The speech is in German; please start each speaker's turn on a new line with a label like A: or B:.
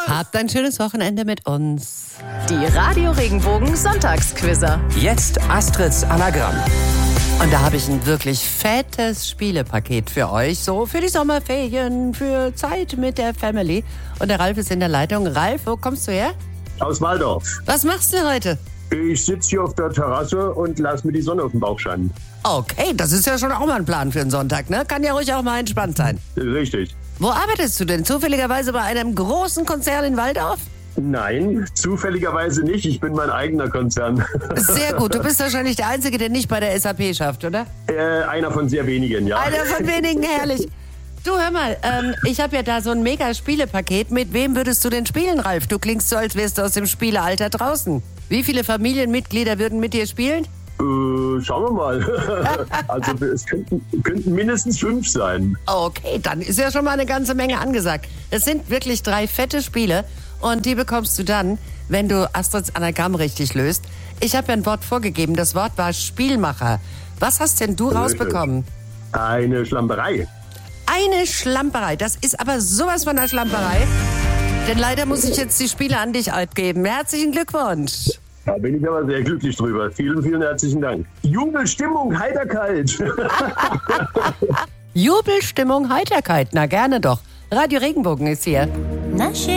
A: Habt ein schönes Wochenende mit uns.
B: Die Radio Regenbogen Sonntagsquizzer.
C: Jetzt Astrids Anagramm.
A: Und da habe ich ein wirklich fettes Spielepaket für euch. So für die Sommerferien, für Zeit mit der Family. Und der Ralf ist in der Leitung. Ralf, wo kommst du her?
D: Aus Waldorf.
A: Was machst du heute?
D: Ich sitze hier auf der Terrasse und lasse mir die Sonne auf den Bauch scheinen.
A: Okay, das ist ja schon auch mal ein Plan für einen Sonntag, ne? Kann ja ruhig auch mal entspannt sein.
D: Richtig.
A: Wo arbeitest du denn? Zufälligerweise bei einem großen Konzern in Waldorf?
D: Nein, zufälligerweise nicht. Ich bin mein eigener Konzern.
A: Sehr gut. Du bist wahrscheinlich der Einzige, der nicht bei der SAP schafft, oder?
D: Einer von sehr wenigen, ja.
A: Einer von wenigen, herrlich. Du, hör mal, ich habe ja da so ein mega Spielepaket. Mit wem würdest du denn spielen, Ralf? Du klingst so, als wärst du aus dem Spielealter draußen. Wie viele Familienmitglieder würden mit dir spielen?
D: Schauen wir mal. Also es könnten mindestens 5 sein.
A: Okay, dann ist ja schon mal eine ganze Menge angesagt. Es sind wirklich 3 fette Spiele und die bekommst du dann, wenn du Astrids Anagramm richtig löst. Ich habe ja ein Wort vorgegeben, das Wort war Spielmacher. Was hast denn du rausbekommen?
D: Eine Schlamperei.
A: Eine Schlamperei, das ist aber sowas von einer Schlamperei. Denn leider muss ich jetzt die Spiele an dich abgeben. Herzlichen Glückwunsch.
D: Da bin ich aber sehr glücklich drüber. Vielen, vielen herzlichen Dank. Jubelstimmung, Heiterkeit.
A: Jubelstimmung, Heiterkeit, na gerne doch. Radio Regenbogen ist hier.
B: Na schön.